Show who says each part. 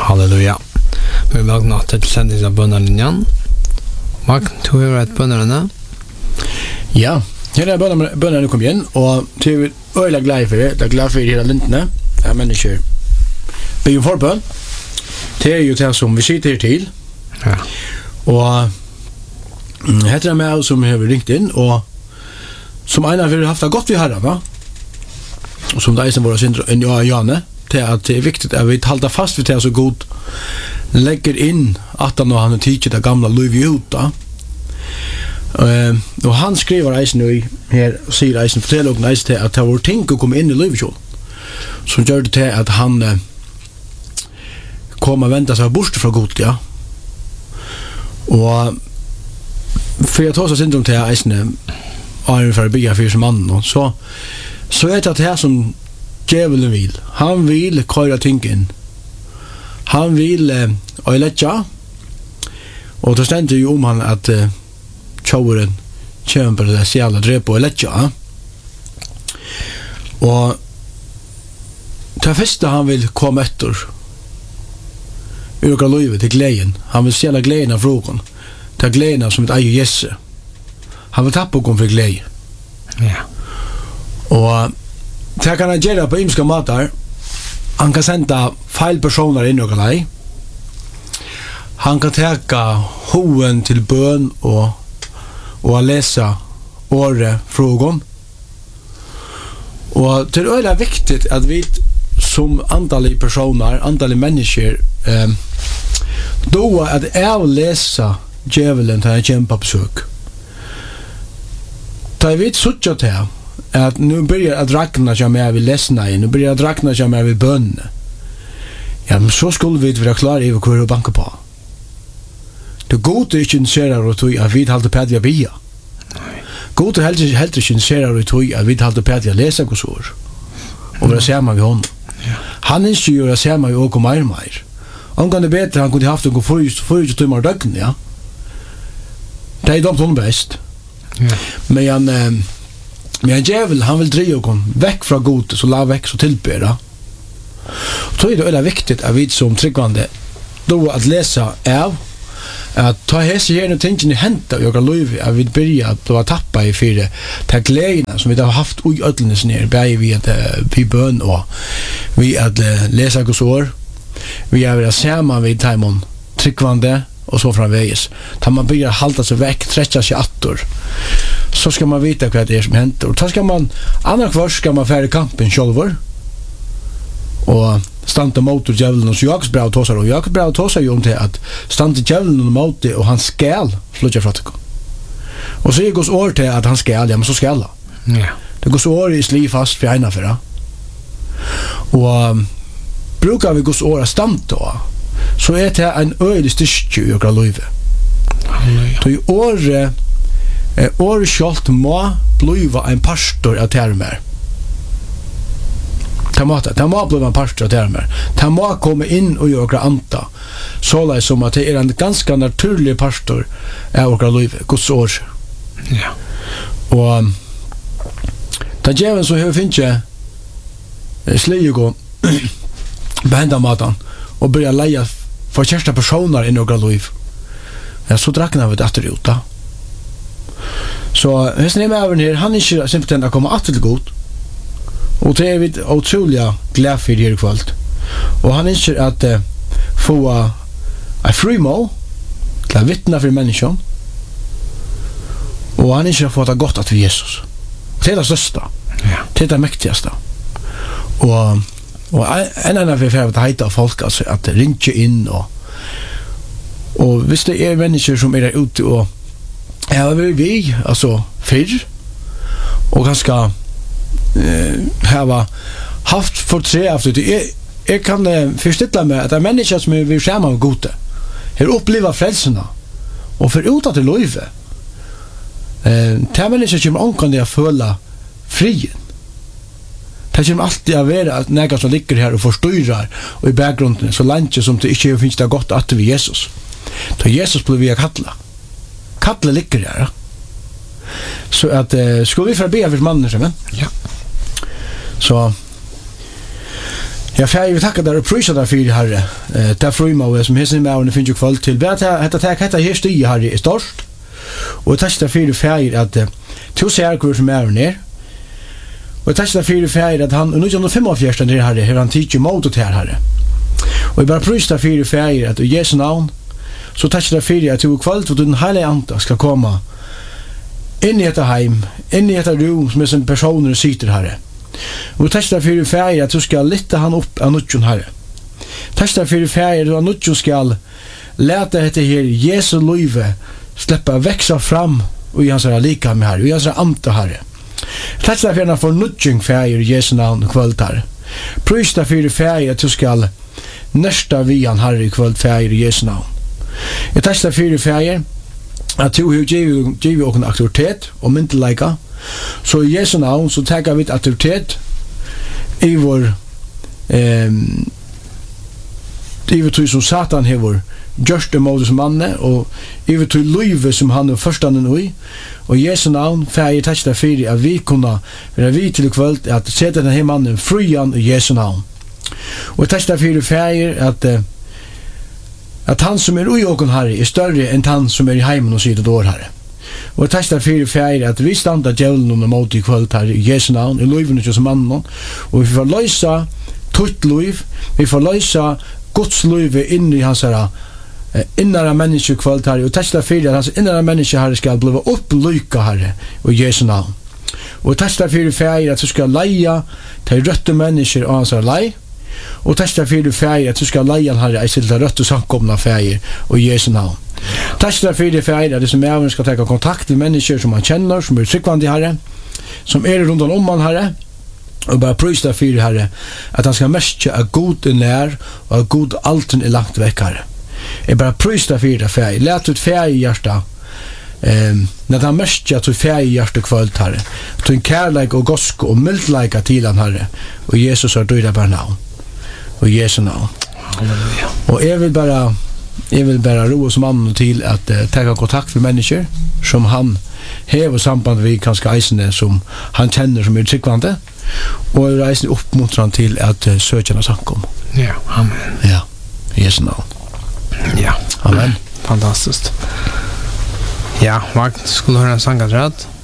Speaker 1: Halleluja. Vi er velkomna til sendings av bønnelinjen. Mark, du har et bønnerne?
Speaker 2: Ja, her er bønnerne kom igjen, og til vi øyla glad for det. Det er glad for hele lintene. Jeg mennesker bygger forbønn. Det er jo det som vi sitter her til.
Speaker 1: Ja.
Speaker 2: Og heter det meg som har ringt inn, og som en av vi har haft det godt vi har da. Og som det er som våre syndere, Jane, til at det er viktig at vi halter fast ved det så godt legger inn at han og han har tidset det gamle liv i ut da. Og han skriver eisen her og sier eisen, forteller åkken eisen til at det var ting å komme inn i livet som gjør det til at han kom og ventet seg bort fra godt, ja. Og for jeg tar seg syndrom til eisen er for å bygge for som mannen, så er det her som djevelen vil. Han vil køyre ting inn. Han vil øyletja, og det stender jo om han at tjåren kjemper det sjæla drepe og øyletja. Og det første han vil komme etter ur livet til gleden. Han vil sjæla gleden av frågan. Det er gleden som et eier Jesse. Han vil tappe okkom for glede.
Speaker 1: Ja.
Speaker 2: Og det kan han gjøre på ymska matar. Han kan senda feil personer inn og lei. Han kan teka hoen til bøn og lesa året frågon. Og det er veldig viktig at vi som antallige personer, antallige mennesker, då at jeg lesa djevelen til jeg kommer på besøk. Da jeg vet suttja til at nu börjar att räkna sig med vi läsna nu börjar att räkna sig med vi bön. Ja, men så skulle vi vara klar över hur banka på. Det gode är inte ser att vi har hållit på att bia. Gode helt inte ser att vi har hållit på att läsa kusor. Och vad säger man vi hon? Han är ju att säga man ju och mer. Han kan det bättre han kunde haft en för timmar dagen, ja. Det är de bäst.
Speaker 1: Ja.
Speaker 2: Men djävel, han vill driva okon vekk fra god, så la vekk, så tilbera. Og så er det veldig viktig at vi som tryggvande då at lesa av at ta hese gjerne tingene henta i okra liv, at vi byrja at det tappa i fire til gledene som vi har haft ui ødlenes nere, bare vi at vi bøn og vi at lesa gos år, vi er vera saman vid taimon tryggvande og så framveges. Da man byrja halda seg vekk, tretja seg attor, så skal man vite hva det er som henter. Og da skal man, annars først skal man fære kampen sjølver, og stande mot djevelen, og så Jakobs brev tåsar, og Jakobs brev tåsar jo om til at stande djevelen mot det, og han skal slutja fra det. Og så er Guds år til at han skal, ja, men så skal han.
Speaker 1: Ja.
Speaker 2: Det Guds år er sli fast for ena for det. Og brukar vi Guds år stand da, så er det en øyelig styrke i okra livet. Så i året kjolt må bliva en pastor av termer. Det må bliva en pastor av termer. Det må komme inn og gjøre okra anta. Så det som at det er en ganske naturlig pastor av okra livet, Guds år.
Speaker 1: Ja.
Speaker 2: Og det djeven som har finnet sligo behenda matan og börja leia for kjærsta personer i några liv. Ja, så drakna vi det etter ut da. Så hesten er med over her, han er ikke simpelthen å komme atter til god. Og det er vi utrolig glad for her i kveld. Og han ønsker at få en frimål til å vittne for mennesker. Og han ønsker å få det godt at vi Jesus. Det er det største.
Speaker 1: Ja.
Speaker 2: Det er det mektigste. Og en annen for å heite av folk, altså, at det ringer inn, og hvis det er mennesker som er der ute, og jeg vil vi, altså, fyrr, og ganske har haft for tre av det, jeg kan forstille meg at det er mennesker som vil skjerme av gode, har opplevd frelsene, og for ut til løyve, det er mennesker som omkring å føle frien. Det kommer alltid å være at nega som ligger her og forstyrrer og i bakgrunden så langt som det ikke finnes det godt at vi Jesus. Da Jesus blir vi å kattla. Kattla ligger her. Så at skulle vi forbe for mannen, men?
Speaker 1: Ja.
Speaker 2: Så Ja, färg vi tackar där och prisa där för herre. Där fröma som hesen med och finns ju kväll till. Vet att detta här stig herre är störst. Och testa för färg att två cirklar som är ner. Och testa för färg att han nu under 45 där herre hur han teach mot det herre. Och bara prisa för färg att Jesu namn så testa för att du kväll och den heliga ande ska komma in i ett hem, in i ett rum som är som personer sitter herre. Og testa fyrir fægir at du skal lytta han upp av nutjon herre. Testa fyrir fægir at nutjon skal leta etter her Jesu løyve sleppa veksa fram og i hans lika med herre, og i hans anta herre. Testa fyrir for nutjon fægir Jesu navn kvöld herre. Prysta fyrir fægir at du skal nesta vian herre i kvöld fægir Jesu navn. Jeg testa fyrir fægir at du har givet okkur autoritet og myndelaika. Så i Jesu navn så tager vi autoritet i vår i vår som Satan hever gjørste måte som manne og i vår løyve som han er førstanen i og i Jesu navn får jeg takkta fyrir at vi kunne være vi til kvöld at sette denne mannen fryan i Jesu navn og takkta fyrir fyrir at han som er ui okon herre er større enn han som er i heimen og sitter dår herre. Og testa fyrir færi at vi standa djevelen under måte i kvöld her i Jesu navn, i løyvene til mannen, og vi får løysa tutt løyv, vi får løysa Guds løyve inn i hans innara menneske kvöld her, og testa fyrir at hans innara menneske her skal bli opplyka her i Jesu navn. Og testa fyrir færi at du skal leia til røtte mennesker og hans lei, og testa fyrir færi at du skal leia han her i til røtte samkomna færi og i Jesu navn. Testa fyrir færi at som æven skal ta kontakt med mennesker som han kjenner, som er tryggvande herre, som er rundt om han herre, og bare prøysta fyrir herre, at han skal mestje at god er nær, og at god alten er langt vekk herre. Jeg bare prøysta fyrir færi, let ut færi i hjertet, når han mestje at du færi i hjertet kvöld herre, til en kærleik og gosk og mildleika til han herre, og Jesus har døyda bare navn, og Jesu navn. Halleluja. Og jeg vil bare roe som mannen til at ta kontakt med mennesker som han hever samband med kanskje eisene som han kjenner som er tryggvande og reisende oppmuntrer han til at søkjerne sankom.
Speaker 1: Ja, amen.
Speaker 2: Ja, Jesu navn.
Speaker 1: Ja,
Speaker 2: amen.
Speaker 1: Fantastiskt. Ja, Mark, skulle høre en sang at rett?